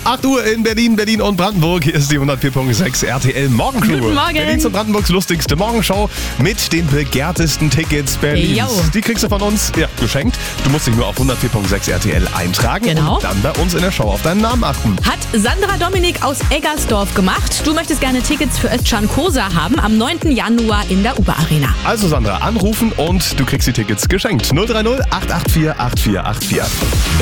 8 Uhr in Berlin und Brandenburg. Hier ist die 104.6 RTL Morgencrew. Guten Morgen. Berlins und Brandenburgs lustigste Morgenshow mit den begehrtesten Tickets Berlins. Jo. Die kriegst du von uns geschenkt. Du musst dich nur auf 104.6 RTL eintragen Genau. und dann bei uns in der Show auf deinen Namen achten. Hat Sandra Dominik aus Eggersdorf gemacht. Du möchtest gerne Tickets für Özcan Kosa haben am 9. Januar in der UBA Arena. Also Sandra, anrufen und du kriegst die Tickets geschenkt. 030 884 8484.